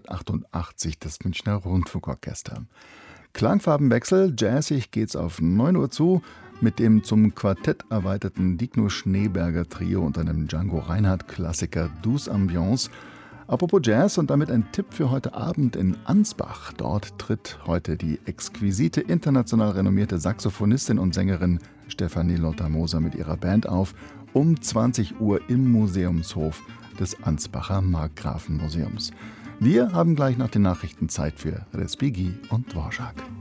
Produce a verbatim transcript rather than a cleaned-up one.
neunzehnhundertachtundachtzig das Münchner Rundfunkorchester. Klangfarbenwechsel, jazzig geht's auf neun Uhr zu, mit dem zum Quartett erweiterten Dino Schneeberger Trio und einem Django Reinhardt-Klassiker Douce Ambiance. Apropos Jazz und damit ein Tipp für heute Abend in Ansbach. Dort tritt heute die exquisite, international renommierte Saxophonistin und Sängerin Stefanie Lotter-Moser mit ihrer Band auf, um zwanzig Uhr im Museumshof des Ansbacher Markgrafenmuseums. Wir haben gleich nach den Nachrichten Zeit für Respighi und Dvorak.